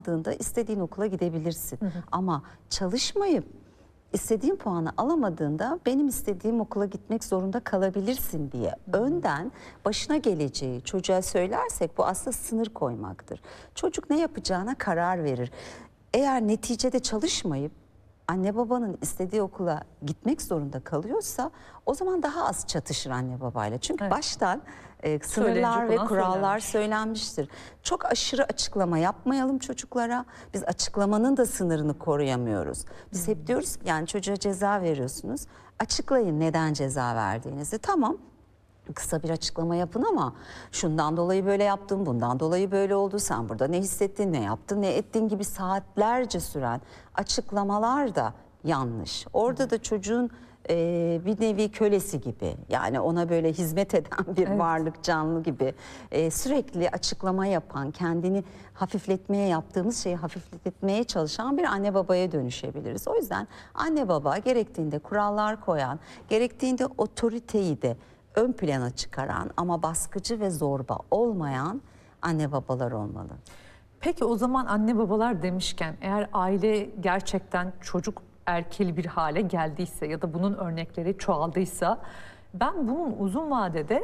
aldığında istediğin okula gidebilirsin. Ama çalışmayıp istediğin puanı alamadığında benim istediğim okula gitmek zorunda kalabilirsin diye önden başına geleceği çocuğa söylersek bu aslında sınır koymaktır. Çocuk ne yapacağına karar verir. Eğer neticede çalışmayıp anne babanın istediği okula gitmek zorunda kalıyorsa o zaman daha az çatışır anne babayla. Çünkü baştan sınırlar ve kurallar söylenmiştir. Çok aşırı açıklama yapmayalım çocuklara. Biz açıklamanın da sınırını koruyamıyoruz. Biz hep diyoruz ki yani çocuğa ceza veriyorsunuz. Açıklayın neden ceza verdiğinizi. Tamam. Kısa bir açıklama yapın ama şundan dolayı böyle yaptım, bundan dolayı böyle oldu, sen burada ne hissettin, ne yaptın, ne ettin gibi saatlerce süren açıklamalar da yanlış. Orada da çocuğun bir nevi kölesi gibi, yani ona böyle hizmet eden bir varlık, canlı gibi sürekli açıklama yapan, kendini hafifletmeye, yaptığımız şeyi hafifletmeye çalışan bir anne babaya dönüşebiliriz. O yüzden anne baba gerektiğinde kurallar koyan, gerektiğinde otoriteyi de ön plana çıkaran ama baskıcı ve zorba olmayan anne babalar olmalı. Peki o zaman anne babalar demişken, eğer aile gerçekten çocuk erkil bir hale geldiyse ya da bunun örnekleri çoğaldıysa, ben bunun uzun vadede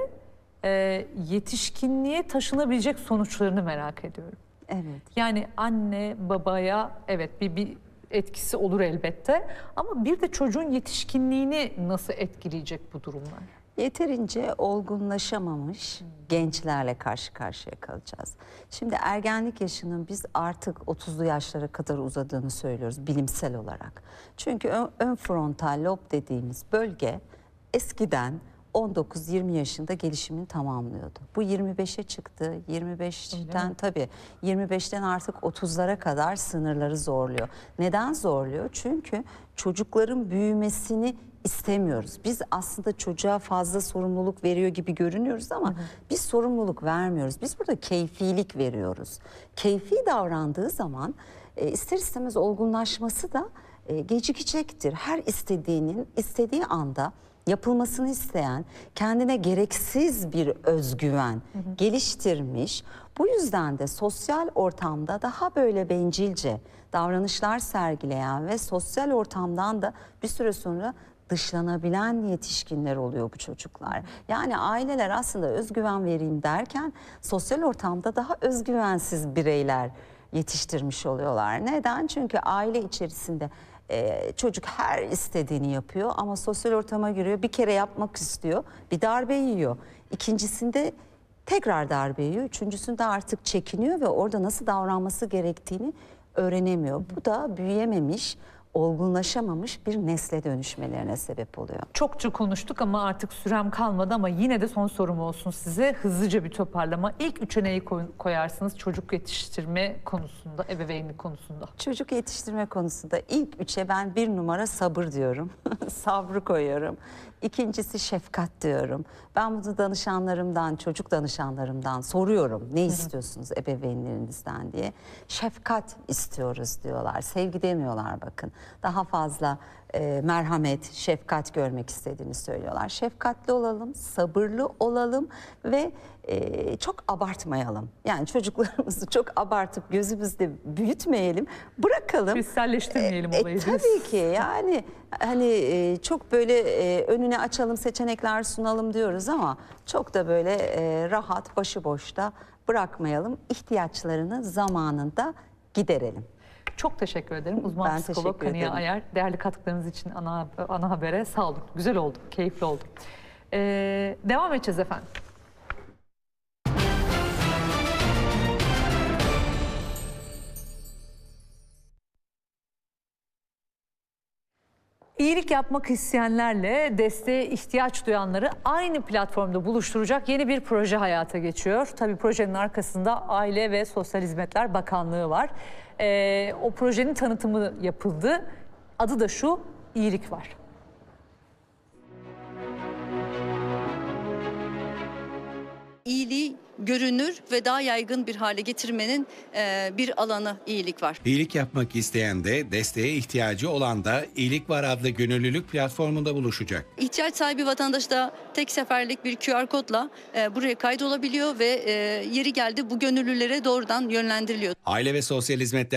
yetişkinliğe taşınabilecek sonuçlarını merak ediyorum. Evet. Yani anne babaya evet bir etkisi olur elbette, ama bir de çocuğun yetişkinliğini nasıl etkileyecek bu durumlar? Yeterince olgunlaşamamış gençlerle karşı karşıya kalacağız. Şimdi ergenlik yaşının biz artık 30'lu yaşlara kadar uzadığını söylüyoruz bilimsel olarak. Çünkü ön frontal lob dediğimiz bölge eskiden 19-20 yaşında gelişimini tamamlıyordu. Bu 25'e çıktı. 25'ten tabii 25'ten artık 30'lara kadar sınırları zorluyor. Neden zorluyor? Çünkü çocukların büyümesini istemiyoruz. Biz aslında çocuğa fazla sorumluluk veriyor gibi görünüyoruz ama biz sorumluluk vermiyoruz. Biz burada keyfilik veriyoruz. Keyfi davrandığı zaman ister istemez olgunlaşması da gecikecektir. Her istediğinin istediği anda yapılmasını isteyen, kendine gereksiz bir özgüven geliştirmiş. Bu yüzden de sosyal ortamda daha böyle bencilce davranışlar sergileyen ve sosyal ortamdan da bir süre sonra dışlanabilen yetişkinler oluyor bu çocuklar. Yani aileler aslında özgüven vereyim derken sosyal ortamda daha özgüvensiz bireyler yetiştirmiş oluyorlar. Neden? Çünkü aile içerisinde çocuk her istediğini yapıyor ama sosyal ortama giriyor, bir kere yapmak istiyor, bir darbe yiyor. İkincisinde tekrar darbe yiyor, üçüncüsünde artık çekiniyor ve orada nasıl davranması gerektiğini öğrenemiyor. Bu da büyüyememiş, olgunlaşamamış bir nesle dönüşmelerine sebep oluyor. Çokça konuştuk ama artık sürem kalmadı, ama yine de son sorum olsun size. Hızlıca bir toparlama. İlk üçe neyi koyarsınız çocuk yetiştirme konusunda, ebeveynlik konusunda? Çocuk yetiştirme konusunda ilk üçe ben bir numara sabır diyorum. Sabrı koyuyorum. İkincisi şefkat diyorum. Ben bunu danışanlarımdan, çocuk danışanlarımdan soruyorum. Ne istiyorsunuz ebeveynlerinizden diye. Şefkat istiyoruz diyorlar. Sevgi demiyorlar bakın. Daha fazla merhamet, şefkat görmek istediğini söylüyorlar. Şefkatli olalım, sabırlı olalım ve çok abartmayalım. Yani çocuklarımızı çok abartıp gözümüzde büyütmeyelim, bırakalım. Kristalleştirmeyelim olayı. Tabii ki yani hani çok böyle önüne açalım, seçenekler sunalım diyoruz ama çok da böyle rahat, başıboş da bırakmayalım. İhtiyaçlarını zamanında giderelim. Çok teşekkür ederim. Uzman psikolog Kaniye Ayar. Değerli katkılarınız için ana habere sağ olun. Güzel oldu, keyifli oldu. Devam edeceğiz efendim. İyilik yapmak isteyenlerle desteğe ihtiyaç duyanları aynı platformda buluşturacak yeni bir proje hayata geçiyor. Tabii projenin arkasında Aile ve Sosyal Hizmetler Bakanlığı var. O projenin tanıtımı yapıldı. Adı da şu: İyilik Var. iyiliği görünür ve daha yaygın bir hale getirmenin bir alanı iyilik var. İyilik yapmak isteyen de desteğe ihtiyacı olan da İyilik Var adlı gönüllülük platformunda buluşacak. İhtiyaç sahibi vatandaş da tek seferlik bir QR kodla buraya kaydolabiliyor ve yeri geldi bu gönüllülere doğrudan yönlendiriliyor. Aile ve Sosyal Hizmetler